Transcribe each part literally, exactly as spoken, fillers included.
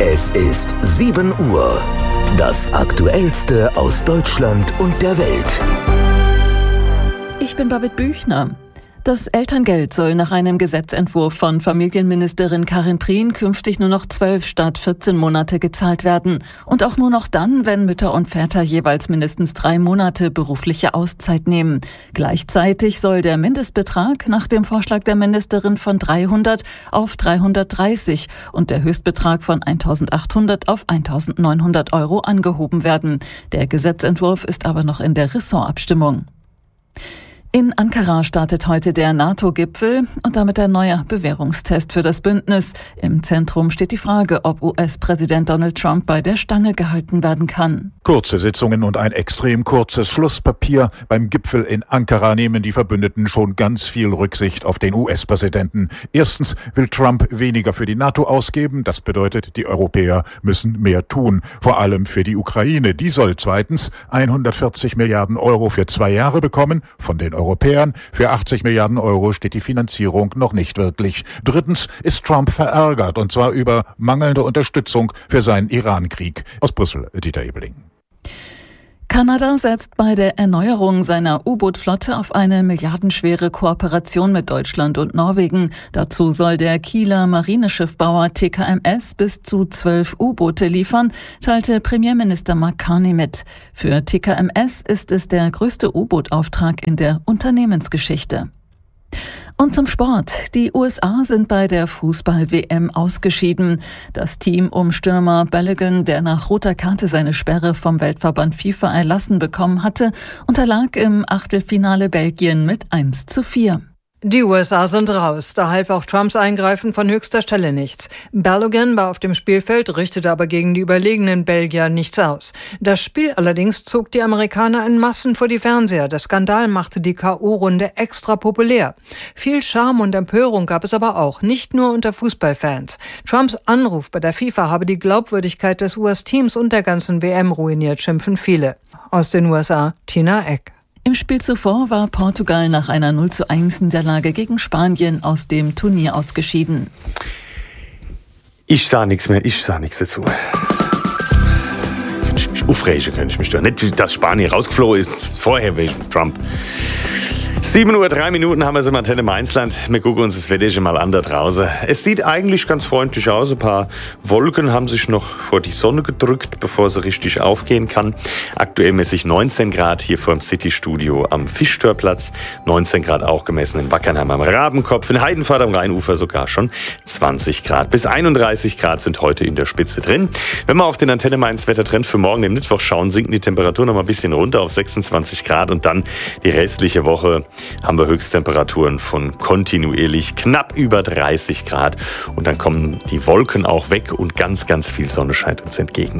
Es ist sieben Uhr. Das Aktuellste aus Deutschland und der Welt. Ich bin Babette Büchner. Das Elterngeld soll nach einem Gesetzentwurf von Familienministerin Karin Prien künftig nur noch zwölf statt vierzehn Monate gezahlt werden. Und auch nur noch dann, wenn Mütter und Väter jeweils mindestens drei Monate berufliche Auszeit nehmen. Gleichzeitig soll der Mindestbetrag nach dem Vorschlag der Ministerin von dreihundert auf dreihundertdreißig und der Höchstbetrag von eintausendachthundert auf eintausendneunhundert Euro angehoben werden. Der Gesetzentwurf ist aber noch in der Ressortabstimmung. In Ankara startet heute der NATO-Gipfel und damit ein neuer Bewährungstest für das Bündnis. Im Zentrum steht die Frage, ob U S-Präsident Donald Trump bei der Stange gehalten werden kann. Kurze Sitzungen und ein extrem kurzes Schlusspapier. Beim Gipfel in Ankara nehmen die Verbündeten schon ganz viel Rücksicht auf den U S-Präsidenten. Erstens will Trump weniger für die NATO ausgeben. Das bedeutet, die Europäer müssen mehr tun. Vor allem für die Ukraine. Die soll zweitens hundertvierzig Milliarden Euro für zwei Jahre bekommen von den Europäern. Für achtzig Milliarden Euro steht die Finanzierung noch nicht wirklich. Drittens ist Trump verärgert, und zwar über mangelnde Unterstützung für seinen Iran-Krieg. Aus Brüssel, Dieter Ebeling. Kanada setzt bei der Erneuerung seiner U-Boot-Flotte auf eine milliardenschwere Kooperation mit Deutschland und Norwegen. Dazu soll der Kieler Marineschiffbauer T K M S bis zu zwölf U-Boote liefern, teilte Premierminister Mark Carney mit. Für T K M S ist es der größte U-Boot-Auftrag in der Unternehmensgeschichte. Und zum Sport. Die U S A sind bei der Fußball-W M ausgeschieden. Das Team um Stürmer Balogun, der nach roter Karte seine Sperre vom Weltverband FIFA erlassen bekommen hatte, unterlag im Achtelfinale Belgien mit eins zu vier. Die U S A sind raus, da half auch Trumps Eingreifen von höchster Stelle nichts. Balogun war auf dem Spielfeld, richtete aber gegen die überlegenen Belgier nichts aus. Das Spiel allerdings zog die Amerikaner in Massen vor die Fernseher. Der Skandal machte die K O-Runde extra populär. Viel Charme und Empörung gab es aber auch, nicht nur unter Fußballfans. Trumps Anruf bei der FIFA habe die Glaubwürdigkeit des U S-Teams und der ganzen W M ruiniert, schimpfen viele. Aus den U S A, Tina Eck. Im Spiel zuvor war Portugal nach einer null zu eins Niederlage gegen Spanien aus dem Turnier ausgeschieden. Ich sah nichts mehr, ich sah nichts dazu. Könnte ich mich aufregen, könnte ich mich stören. Nicht, dass Spanien rausgeflogen ist, vorher wegen Trump. sieben Uhr drei Minuten haben wir es im Antenne Mainzland. Wir gucken uns das Wetter schon mal an da draußen. Es sieht eigentlich ganz freundlich aus. Ein paar Wolken haben sich noch vor die Sonne gedrückt, bevor sie richtig aufgehen kann. Aktuell mäßig neunzehn Grad hier vor dem City-Studio am Fischtörplatz. neunzehn Grad auch gemessen in Wackernheim am Rabenkopf. In Heidenfahrt am Rheinufer sogar schon zwanzig Grad. Bis einunddreißig Grad sind heute in der Spitze drin. Wenn wir auf den Antenne Mainz Wettertrend für morgen, den Mittwoch, schauen, sinken die Temperaturen noch mal ein bisschen runter auf sechsundzwanzig Grad. Und dann die restliche Woche haben wir Höchsttemperaturen von kontinuierlich knapp über dreißig Grad. Und dann kommen die Wolken auch weg und ganz, ganz viel Sonne scheint uns entgegen.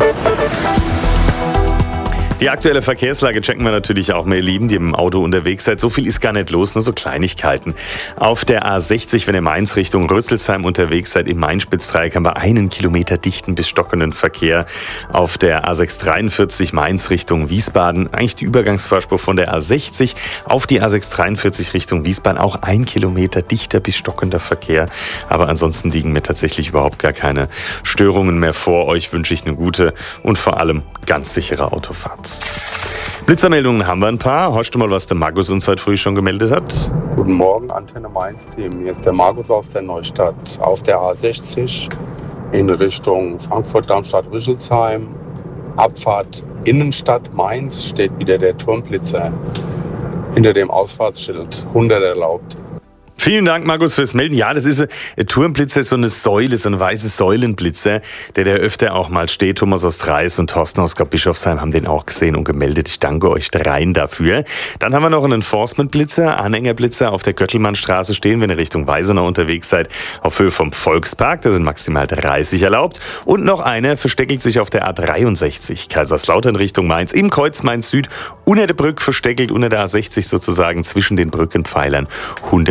Die aktuelle Verkehrslage checken wir natürlich auch, meine Lieben, die im Auto unterwegs seid. So viel ist gar nicht los, nur so Kleinigkeiten. Auf der A sechzig, wenn ihr Mainz Richtung Rüsselsheim unterwegs seid, im Main-Spitz-Dreieck haben wir einen Kilometer dichten bis stockenden Verkehr. Auf der A sechshundertdreiundvierzig Mainz Richtung Wiesbaden, eigentlich die Übergangsfahrspur von der A sechzig auf die A sechshundertdreiundvierzig Richtung Wiesbaden, auch ein Kilometer dichter bis stockender Verkehr. Aber ansonsten liegen mir tatsächlich überhaupt gar keine Störungen mehr vor. Euch wünsche ich eine gute und vor allem ganz sichere Autofahrt. Blitzermeldungen haben wir ein paar. Hörst du mal, was der Markus uns heute früh schon gemeldet hat? Guten Morgen, Antenne Mainz-Team. Hier ist der Markus aus der Neustadt. Auf der A sechzig in Richtung Frankfurt-Darmstadt-Rüsselsheim. Abfahrt Innenstadt Mainz steht wieder der Turmblitzer. Hinter dem Ausfahrtsschild hundert erlaubt. Vielen Dank, Markus, fürs Melden. Ja, das ist ein Turmblitzer, so eine Säule, so ein weißer Säulenblitzer, der der öfter auch mal steht. Thomas aus Dreis und Thorsten aus Bischofsheim haben den auch gesehen und gemeldet. Ich danke euch dreien dafür. Dann haben wir noch einen Enforcement-Blitzer, Anhängerblitzer auf der Göttelmannstraße stehen, wenn ihr Richtung Weisenau unterwegs seid, auf Höhe vom Volkspark. Da sind maximal dreißig erlaubt. Und noch einer versteckelt sich auf der A dreiundsechzig, Kaiserslautern Richtung Mainz, im Kreuz Mainz Süd, unter der Brücke versteckelt, unter der A sechzig sozusagen, zwischen den Brückenpfeilern. hundert dürfte da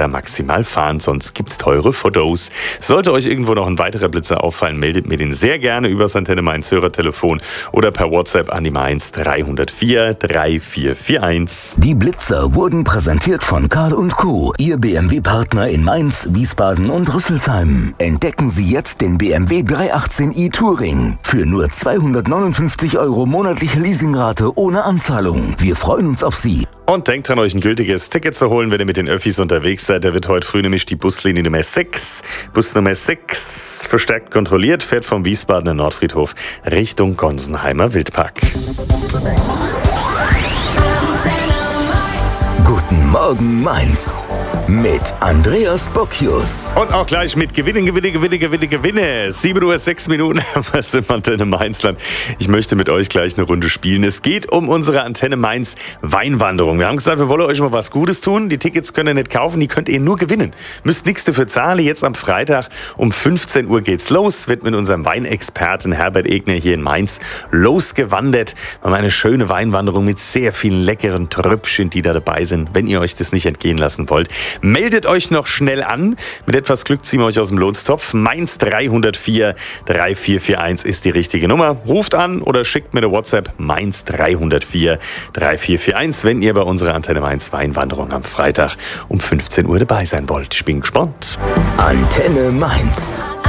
da maximal fahren, sonst gibt's teure Fotos. Sollte euch irgendwo noch ein weiterer Blitzer auffallen, meldet mir den sehr gerne über das Antenne Mainz Hörertelefon oder per WhatsApp an die Mainz drei null vier drei vier vier eins. Die Blitzer wurden präsentiert von Karl und Co., Ihr B M W-Partner in Mainz, Wiesbaden und Rüsselsheim. Entdecken Sie jetzt den B M W dreihundertachtzehn i Touring für nur zweihundertneunundfünfzig Euro monatliche Leasingrate ohne Anzahlung. Wir freuen uns auf Sie. Und denkt dran, euch ein gültiges Ticket zu holen, wenn ihr mit den Öffis unterwegs seid. Da wird heute früh nämlich die Buslinie Nummer sechs, Bus Nummer sechs, verstärkt kontrolliert, fährt vom Wiesbadener Nordfriedhof Richtung Gonsenheimer Wildpark. Guten Morgen Mainz mit Andreas Bocchius. Und auch gleich mit Gewinnen, Gewinne, Gewinne, Gewinne, Gewinne. sieben Uhr sechs Minuten haben wir es im Antenne Mainzland. Ich möchte mit euch gleich eine Runde spielen. Es geht um unsere Antenne Mainz Weinwanderung. Wir haben gesagt, wir wollen euch mal was Gutes tun. Die Tickets könnt ihr nicht kaufen, die könnt ihr nur gewinnen. Müsst nichts dafür zahlen. Jetzt am Freitag um fünfzehn Uhr geht's los. Wird mit unserem Weinexperten Herbert Egner hier in Mainz losgewandert. Wir haben eine schöne Weinwanderung mit sehr vielen leckeren Tröpfchen, die da dabei sind. Wenn ihr euch das nicht entgehen lassen wollt, meldet euch noch schnell an. Mit etwas Glück ziehen wir euch aus dem Lohnstopf. Mainz drei null vier drei vier vier eins ist die richtige Nummer. Ruft an oder schickt mir eine WhatsApp Mainz drei null vier drei vier vier eins, wenn ihr bei unserer Antenne Mainz Weinwanderung am Freitag um fünfzehn Uhr dabei sein wollt. Ich bin gespannt. Antenne Mainz.